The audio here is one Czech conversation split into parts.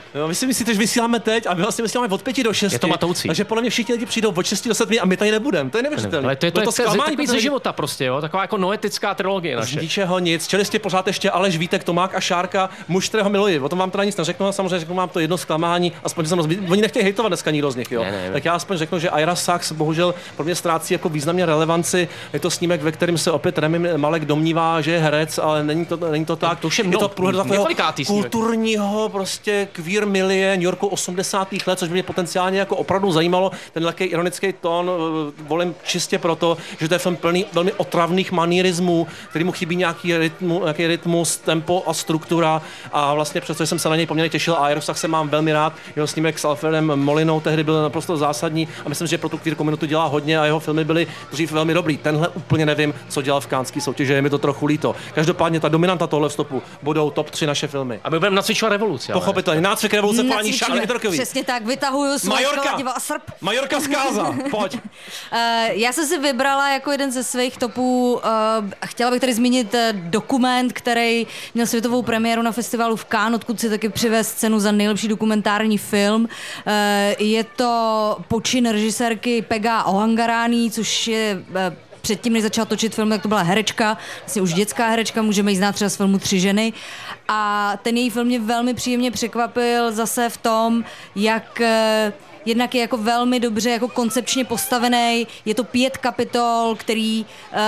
Jo, vy si myslíte, že vysíláme teď a my vlastně vysíláme od 5 do 6. Je to matoucí. Takže podle mě všichni lidi přijdou od 6 do 7 a my tady nebudeme. To je neuvěřitelné. Ale to je takový ze života prostě, jo? Taková jako noetická trilogie naše. Z ničeho nic. Čelisti pořád ještě Aleš, Vítek, Tomák a Šárka, muž, kterého miluji. O tom vám teda nic neřeknu, a samozřejmě řeknu vám to jedno zklamání, aspoň jsem oni nechtějí hejtovat dneska nikdo z nich, jo. Ne. Tak já aspoň řeknu, že Ira Sachs bohužel pro mě ztrácí jako významně relevanci. Je to snímek, ve kterém se opět Rami Malek domnívá, že je herec, ale není to tak. To už je to průhled takového snímek. kulturního prostě queer milie New Yorku 80. let, což by mě potenciálně jako opravdu zajímalo. Ten lehký ironický tón volím čistě proto, že to je film plný velmi otravných manierismů, který mu chybí nějaký rytmus, tempo a struktura, a vlastně přesto jsem se na něj poměrně těšil a Ira Sachse mám velmi rád. Jeho snímek s Alfredem Molinou tehdy byl naprosto zásadní a myslím, že pro tu queer komunitu dělá hodně a jeho filmy byly dřív velmi dobrý. Tenhle úplně nevím, co dělal v Canneské soutěži, je mi to trochu líto. Každopádně ta dominanta tohle vstupu budou top 3 naše filmy. A my budeme nacvičovat revoluci. Pochopitelně. Nácvik revoluce paní Šárky Vitorkový. Přesně tak, vytahuju svůj kladivo a srp. Majorka zkáza, pojď. Já jsem si vybrala jako jeden ze svých topů, chtěla bych tady zmínit dokument, který měl světovou premiéru na festivalu v Cannes, odkud si taky přivez cenu za nejlepší dokumentární film. Je to počin režisérky Pega Ohangarani, což je předtím, než začala točit film, tak to byla herečka, vlastně už dětská herečka, můžeme ji znát třeba z filmu 3 ženy. A ten její film mě velmi příjemně překvapil zase v tom, jak jednak je jako velmi dobře jako koncepčně postavený. Je to 5 kapitol, který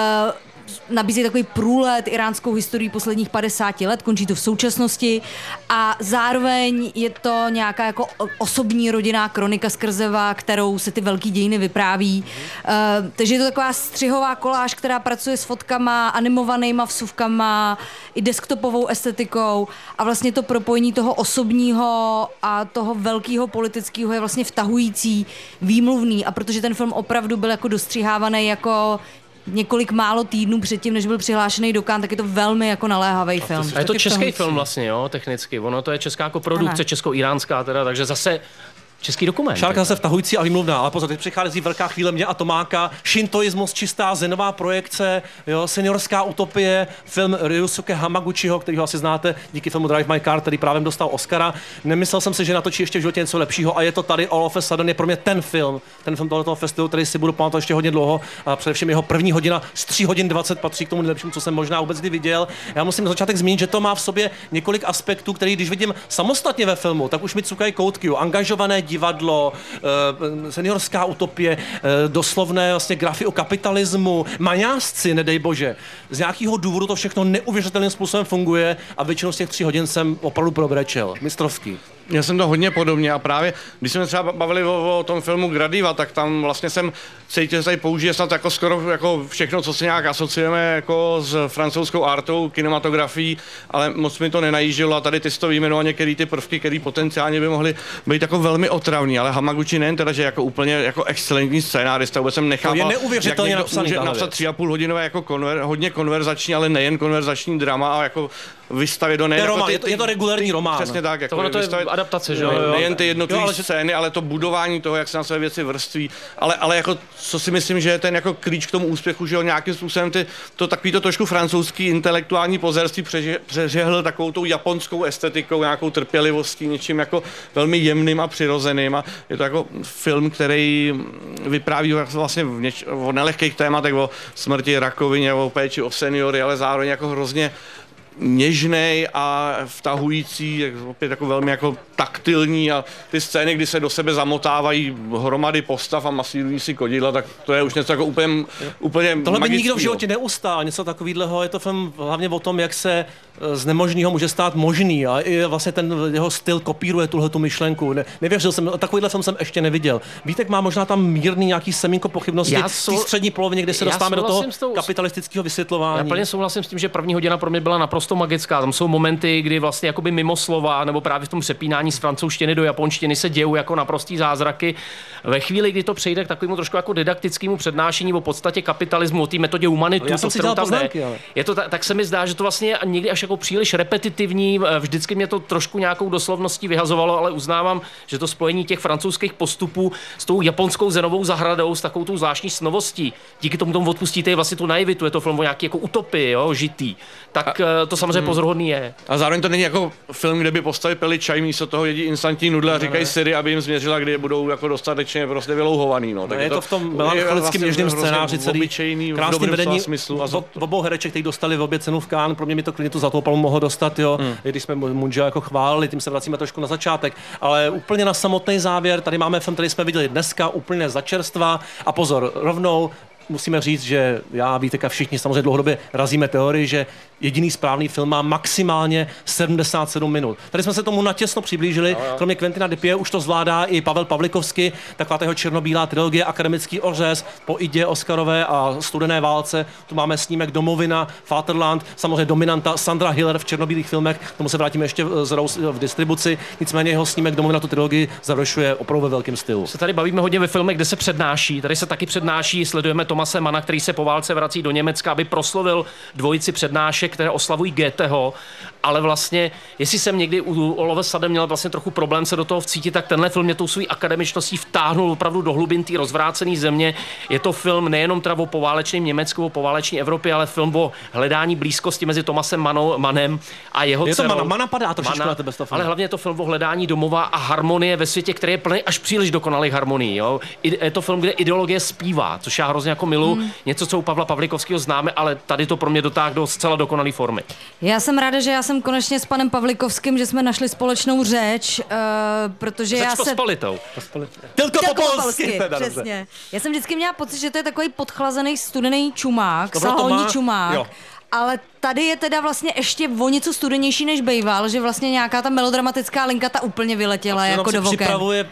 nabízí takový průlet iránskou historií posledních 50 let, končí to v současnosti a zároveň je to nějaká jako osobní rodinná kronika skrzeva, kterou se ty velký dějiny vypráví. Takže je to taková střihová koláž, která pracuje s fotkama, animovanýma vsuvkama, i desktopovou estetikou a vlastně to propojení toho osobního a toho velkého politického je vlastně vtahující, výmluvný, a protože ten film opravdu byl jako dostřihávaný jako několik málo týdnů předtím, než byl přihlášený do Cannes, tak je to velmi jako naléhavý film. A je to český film vlastně, jo, technicky. Ono to je česká jako produkce, česko-iránská teda, takže zase český dokument. Šárka zase vtahující a výmluvná, ale pozor, teď přichází velká chvíle mě a Tomáka, šintoismus, čistá zenová projekce, jo, seniorská utopie, film Ryusuke Hamaguchiho, kterýho asi znáte díky filmu Drive My Car, který právě dostal Oscara. Nemyslel jsem si, že natočí ještě v životě něco lepšího a je to tady All of a Sudden, je pro mě ten film tohoto festivalu, který si budu pamatovat ještě hodně dlouho, a především jeho první hodina z 3 hodin 20 patří k tomu nejlepšímu, co jsem možná vůbec kdy viděl. Já musím na začátek zmínit, že to má v sobě několik aspektů, který když vidím samostatně ve filmu, tak už mi cukají koutky, jo. Angažované divadlo, seniorská utopie, doslovné vlastně grafy o kapitalismu, maňásci, nedej bože. Z nějakého důvodu to všechno neuvěřitelným způsobem funguje a většinu z těch 3 hodin jsem opravdu probrečel. Mistrovský. Já jsem to hodně podobně a právě, když jsme třeba bavili o tom filmu Gradiva, tak tam vlastně jsem cítil, že tady použije snad jako skoro jako všechno, co si nějak asociujeme jako s francouzskou artou, kinematografií, ale moc mi to nenajížilo a tady ty jsi to vyjmenoval některé ty prvky, které potenciálně by mohly být jako velmi otravný, ale Hamaguchi nejen teda, že jako úplně jako excelentní scénárista, vůbec jsem nechápal, je neuvěřitelně napsaný, může napsat 3,5 hodinové jako hodně konverzační, ale nejen konverzační drama a jako vystavit do nejen jako je to regulární román. Přesně tak, jako to je adaptace, že jo? Nejen ty jednotlivé scény, ale to budování toho, jak se na své věci vrství, ale jako co si myslím, že je ten jako klíč k tomu úspěchu, že jo, nějakým způsobem to takový to trošku francouzský intelektuální pozerství přežehl takovou tou japonskou estetikou, nějakou trpělivostí, něčím jako velmi jemným a přirozeným a je to jako film, který vypráví vlastně o nelehkých tématech, o smrti, rakovině, o péči o seniory, ale zároveň jako hrozně něžnej a vtahující, opět jako velmi jako taktilní a ty scény, kdy se do sebe zamotávají hromady postav a masírují si kodidla, tak to je už něco jako úplně tohle by nikdo v magického. životě neustál, něco takového. Je to film hlavně o tom, jak se z nemožného může stát možný a i vlastně ten jeho styl kopíruje tuhletu myšlenku. Nevěřil jsem, takovýhle film jsem ještě neviděl. Vítek má možná tam mírný nějaký semínko pochybnosti v té střední polovině, kdy se dostáváme do toho kapitalistického vysvětlování. Já plně souhlasím s tím, že první hodina pro mě byla naprosto magická. Tam jsou momenty, kdy vlastně jakoby mimo slova nebo právě v tom přepínání z francouzštiny do japonštiny se dějou jako naprostý zázraky. Ve chvíli, kdy to přejde k takovému trošku jako didaktickému přednášení o podstatě kapitalismu, o té metodě humanitu, já jsem si dělal poznámky, ale je to tak se mi zdá, že to vlastně někdy až jako příliš repetitivní, vždycky mě to trošku nějakou doslovností vyhazovalo, ale uznávám, že to spojení těch francouzských postupů s tou japonskou zenovou zahradou, s takovou tou zvláštní snovostí, díky tomu odpustíte vlastně tu naivitu, je to film o nějaký jako utopii, jo, žitý. Tak to samozřejmě pozoruhodný je. A zároveň to není jako film, kde by postavy pili čaj, místo toho jedí instantní nudle a říkají Siri, aby jim změřila, kdy budou jako dostatečně prostě vylouhovaný. No. Tak je to v tom melancholickým něžným scénáři celý krásný vedení smyslu. obou hereček, kteří dostali v obě cenu v Cannes, pro mě mi to klidně tu Zlatou palmu mohlo dostat, jo. I když jsme Munja jako chválili, tím se vracíme trošku na začátek, ale úplně na samotný závěr, tady máme film, který jsme viděli dneska, úplně začerstva a pozor, rovnou musíme říct, že já, Vítek a všichni samozřejmě dlouhodobě razíme teorii, že jediný správný film má maximálně 77 minut. Tady jsme se tomu natěsno přiblížili, kromě Quentina Dupieux už to zvládá i Pavel Pavlikovský, taková jeho černobílá trilogie, Akademický ořez, po Idě, Oscarové a Studené válce. Tu máme snímek Domovina, Vaterland, samozřejmě dominanta Sandra Hiller v černobílých filmech, k tomu se vrátíme ještě v distribuci, nicméně jeho snímek Domovina tu trilogii završuje opravdu ve velkém stylu. Se tady bavíme hodně ve filmech, kde se přednáší. Tady se taky přednáší, sledujeme Thomase Manna, který se po válce vrací do Německa, aby proslovil dvojici přednášek, které oslavují Goetheho, ale vlastně, jestli jsem někdy u Olove Sade měl vlastně trochu problém se do toho vcítit, tak tenhle film mě tou svou akademičností vtáhnul opravdu do hlubin té rozvrácené země. Je to film nejenom teda o poválečném Německu, o pováleční Evropě, ale film o hledání blízkosti mezi Thomasem Mannem a jeho Je to dcerou. Manna padá trošičku na tebe z toho filmu. Ale hlavně je to film o hledání domova a harmonie ve světě, který je plný až příliš dokonalých harmonií. Jo? Je to film, kde ideologie zpívá, což já hrozně jako milu. Něco, co u Pavla Pavlikovského známe, ale tady to pro mě dotáhne do zcela dokonalé formy. Já jsem ráda, že já jsem konečně s panem Pavlikovským, že jsme našli společnou řeč, protože já se... Pospolitou. Tylko po polsky. Přesně. Já jsem vždycky měla pocit, že to je takový podchlazený studený čumák, Dobro, to salonní má- čumák. jo. Ale tady je teda vlastně ještě o něco studenější než bejval, že vlastně nějaká ta melodramatická linka ta úplně vyletěla jako do oken. Připravuje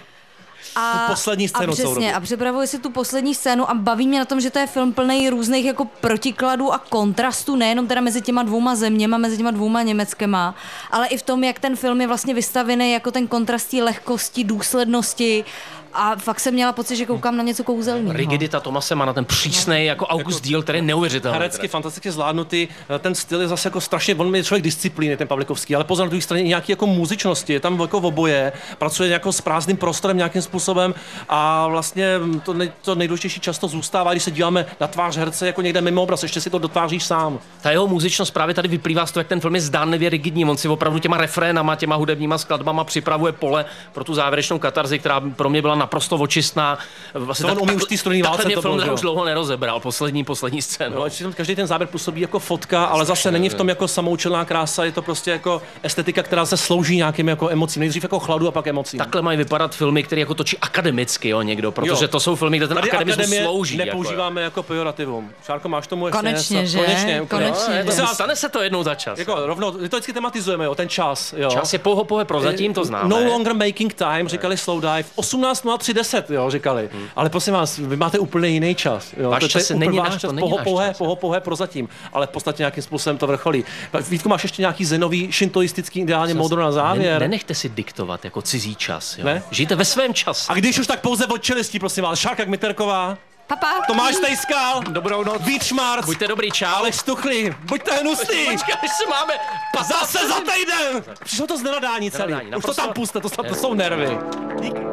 tu poslední scénu celou dobu. A připravuje si tu poslední scénu a baví mě na tom, že to je film plný různých jako protikladů a kontrastů, nejenom teda mezi těma dvouma zeměma, mezi těma dvouma Německema, ale i v tom, jak ten film je vlastně vystavený jako ten kontrast té lehkosti, důslednosti a fakt jsem měla pocit, že koukám na něco kouzelného. Rigidita Thomase Manna, ten přísnej jako August Díl, který je neuvěřitelný. Herecky fantasticky zvládnutý, ten styl je zase jako strašně, on je člověk disciplíny, ten Pavlikovský, ale pozor na druhé straně nějaký jako muzičnosti, je tam jako oboje, pracuje jako s prázdným prostorem nějakým způsobem a vlastně to nejdůležitější často zůstává, když se díváme na tvář herce jako někde mimo obraz, ještě si to dotváříš sám. Ta jeho muzičnost právě tady vyplývá z toho, jak ten film je zdánlivě rigidní. On si opravdu těma refrénama, těma hudebníma skladbama připravuje pole pro tu závěrečnou katarzi, která pro mě byla naprosto očistná. Vlastně To on umí už v té studené válce, mě to film bylo, už dlouho nerozebral, poslední scénu. No, každý ten záběr působí jako fotka, ale zase není v tom jako samoučelná krása, je to prostě jako estetika, která se slouží nějakým jako emocím. Nejdřív jako chladu a pak emocím. Takhle mají vypadat filmy, které jako točí akademicky, jo, někdo, protože to jsou filmy, kde ten Tady akademismus akademie slouží. nepoužíváme jako pejorativum. Šárko, máš tomu ještě Konečně, něco? že? Konečně, úplně. Konečně. No, že? Stane se to jednou za čas. Jako rovnou, to vždycky tematizujeme, jo, ten čas. Jo. Čas je pouho prozatím, to známe. No longer making time, říkali Slow Dive. 18:03:10, jo, říkali. Ale prosím vás, vy máte úplně jiný čas. Jo. Váš čas není váš náš, čas, to není náš čas. pohé prozatím. Ale v podstatě nějakým způsobem to vrcholí. Vítku, máš ještě nějaký zenový, šintoistický ideálně moudro na závěr? Nenechte si diktovat jako cizí čas. Jo. Ne? Žijte ve svém čase. A když už tak pouze od čelistí, prosím vás. Šárka Kmiterková, Papa. Tomáš Tejskal, Dobrou noc. Vít Šmarc, Buďte dobrý, čau. Aleš Tuchlý, buďte hnusný. Počkej, až se máme Zase za týden! Přišlo to z nenadání celý. Nenadání, Už to tam puste, to jsou nervy. Díky.